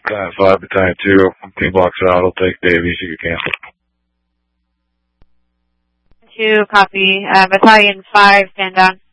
Battalion 5, Battalion 2, team blocks out. I'll take Davies if you can. 2, copy. Battalion 5, stand down.